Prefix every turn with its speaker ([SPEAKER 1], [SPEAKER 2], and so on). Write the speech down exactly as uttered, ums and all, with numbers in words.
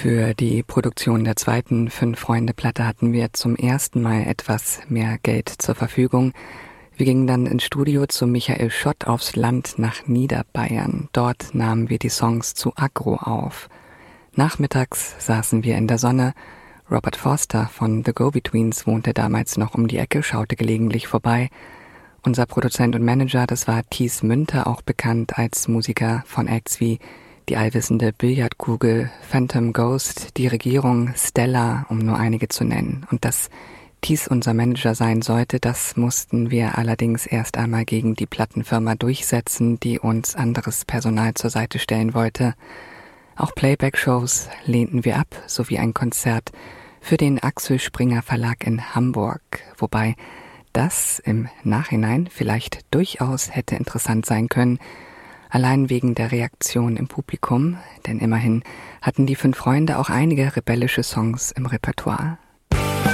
[SPEAKER 1] Für die Produktion der zweiten Fünf-Freunde-Platte hatten wir zum ersten Mal etwas mehr Geld zur Verfügung. Wir gingen dann ins Studio zu Michael Schott aufs Land nach Niederbayern. Dort nahmen wir die Songs zu Agro auf. Nachmittags saßen wir in der Sonne. Robert Forster von The Go-Betweens wohnte damals noch um die Ecke, schaute gelegentlich vorbei. Unser Produzent und Manager, das war Thies Münter, auch bekannt als Musiker von Acts wie Die allwissende Billardkugel, Phantom Ghost, Die Regierung, Stella, um nur einige zu nennen. Und dass Thies unser Manager sein sollte, das mussten wir allerdings erst einmal gegen die Plattenfirma durchsetzen, die uns anderes Personal zur Seite stellen wollte. Auch Playback-Shows lehnten wir ab, sowie ein Konzert für den Axel Springer Verlag in Hamburg, wobei das im Nachhinein vielleicht durchaus hätte interessant sein können, allein wegen der Reaktion im Publikum, denn immerhin hatten die Fünf Freunde auch einige rebellische Songs im Repertoire.